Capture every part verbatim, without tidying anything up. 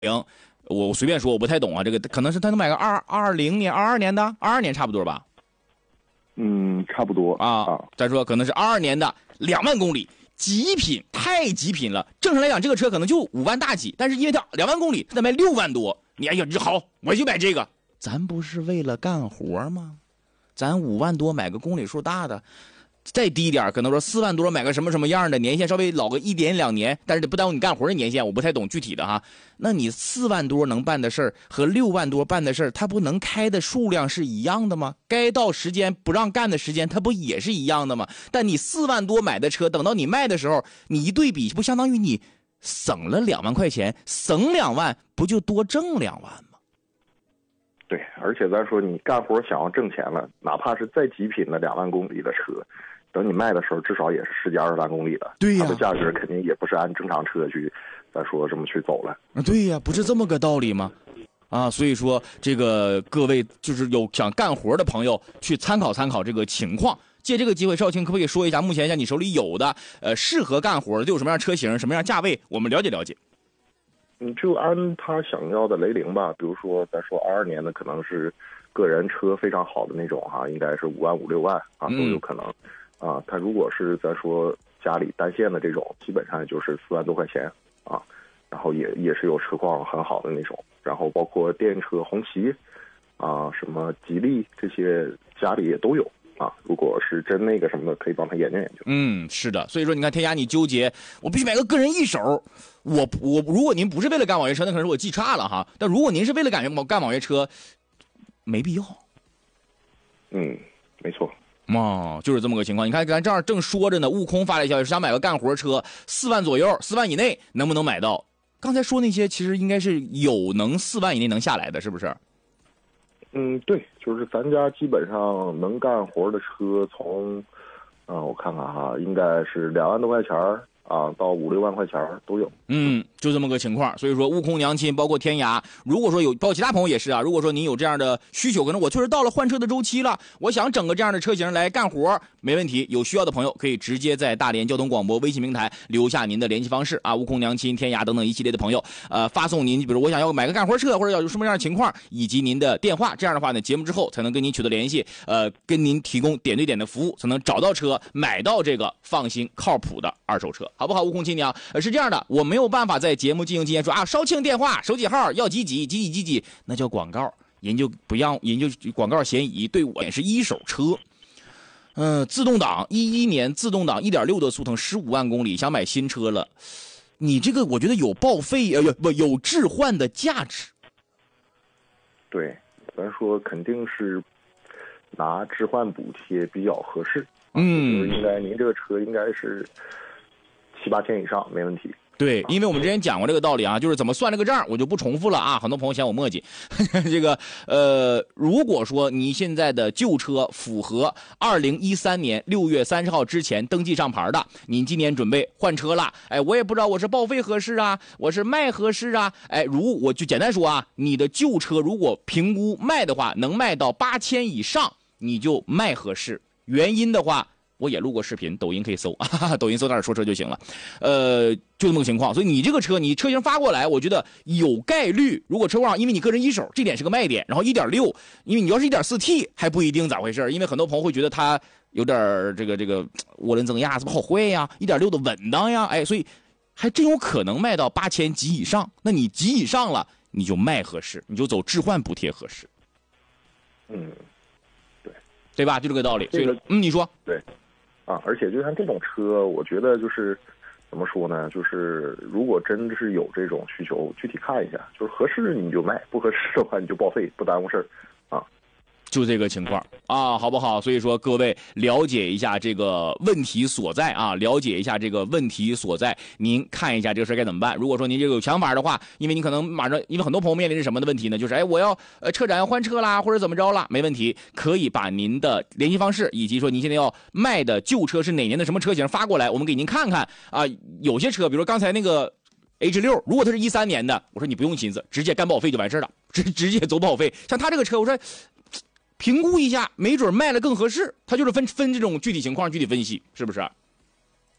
零，我随便说，我不太懂啊，这个可能是他能买个二二零年、二二年的，二二年差不多吧？ 嗯，差不多啊。啊再说可能是二二年的两万公里，极品，太极品了。正常来讲，这个车可能就五万大几，但是因为它两万公里，它得卖六万多。你哎呀，这好，我就买这个。咱不是为了干活吗？咱五万多买个公里数大的。再低一点，可能说四万多买个什么什么样的，年限稍微老个一点两年，但是不耽误你干活的年限，我不太懂具体的哈。那你四万多能办的事儿和六万多办的事儿，它不能开的数量是一样的吗？该到时间不让干的时间，它不也是一样的吗？但你四万多买的车，等到你卖的时候，你一对比，不相当于你省了两万块钱，省两万不就多挣两万吗？ 对，而且咱说你干活想要挣钱了，哪怕是再极品的两万公里的车，等你卖的时候，至少也是十几二十万公里了。 对呀， 它的价值肯定也不是按正常车去，咱说这么去走了。 对呀，不是这么个道理吗？啊，所以说这个各位就是有想干活的朋友去参考参考这个情况。借这个机会，少卿可不可以说一下，目前像你手里有的呃适合干活的都有什么样车型、什么样价位，我们了解了解。 你就按他想要的雷凌吧，比如说咱说二二年的可能是个人车非常好的那种哈、啊，应该是五万五六万啊都有可能、嗯、啊。他如果是咱说家里单线的这种，基本上也就是四万多块钱啊，然后也也是有车况很好的那种，然后包括电车红旗啊、什么吉利这些家里也都有。啊，如果是真那个什么的，可以帮他研究研究。 嗯，是的，所以说你看天涯你纠结，我必须买个个人一手。我我如果您不是为了干网约车，那可能是我记差了哈。但如果您是为了干干网约车，没必要。 嗯，没错。 哦，就是这么个情况。你看咱这儿正说着呢，悟空发来消息，想买个干活车，四万左右，四万以内能不能买到？刚才说那些其实应该是有能四万以内能下来的，是不是？ 嗯，对，就是咱家基本上能干活的车从，啊、呃，我看看哈，应该是两万多块钱啊，到五六万块钱都有。 嗯，就这么个情况。所以说，悟空娘亲包括天涯，如果说有，包括其他朋友也是啊。如果说您有这样的需求，可能我确实到了换车的周期了，我想整个这样的车型来干活，没问题。有需要的朋友可以直接在大连交通广播微信平台留下您的联系方式啊。悟空娘亲、天涯等等一系列的朋友，呃，发送您，比如我想要买个干活车，或者要有什么样的情况，以及您的电话，这样的话呢，节目之后才能跟您取得联系，呃，跟您提供点对点的服务，才能找到车，买到这个放心靠谱的二手车，好不好？悟空亲娘，呃，是这样的，我没有办法在节目进行期间说啊，少卿电话手机号要几几几几几几，那叫广告，人就不让，人就广告嫌疑，对我也是一手车。嗯、呃，自动挡一一年自动挡一点六的速腾，十五万公里，想买新车了，你这个我觉得有报废呃不有置换的价值。 对，咱说肯定是拿置换补贴比较合适。嗯，就是应该您这个车应该是七八千以上没问题。 对，因为我们之前讲过这个道理啊，就是怎么算这个账，我就不重复了啊。很多朋友嫌我墨迹。这个呃，如果说你现在的旧车符合二零一三年六月三十号之前登记上牌的，你今年准备换车了，哎，我也不知道我是报废合适啊，我是卖合适啊，哎，如我就简单说啊，你的旧车如果评估卖的话，能卖到八千以上，你就卖合适。原因的话，我也录过视频，抖音可以搜，哈哈，抖音搜那儿说车就行了，呃，就这么个情况。所以你这个车，你车型发过来，我觉得有概率，如果车况，因为你个人一手，这点是个卖点。然后 一点六， 因为你要是 一点四 T 还不一定咋回事，因为很多朋友会觉得它有点这个这个涡轮增压是不是好坏呀 ，一点六 的稳当呀，哎，所以还真有可能卖到八千及以上。那你及以上了，你就卖合适，你就走置换补贴合适。 嗯，对， 对吧？就这个道理。所以说，嗯，你说对。啊，而且就像这种车，我觉得就是怎么说呢？就是如果真的是有这种需求，具体看一下，就是合适你就卖，不合适的话你就报废，不耽误事儿啊。 就这个情况啊，好不好？所以说各位了解一下这个问题所在啊，了解一下这个问题所在，您看一下这个事该怎么办。如果说您这个有想法的话，因为你可能马上，因为很多朋友面临着什么的问题呢？就是哎，我要呃车展要换车啦，或者怎么着啦，没问题，可以把您的联系方式以及说您现在要卖的旧车是哪年的什么车型发过来，我们给您看看啊。有些车，比如说刚才那个 H 六， 如果它是一三年的，我说你不用心思，直接干报废就完事了，直直接走报废。像他这个车，我说评估一下，没准卖了更合适。他就是分分这种具体情况具体分析，是不是？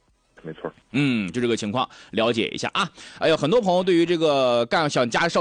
没错。 嗯，就这个情况，了解一下啊。哎呦，很多朋友对于这个干想加少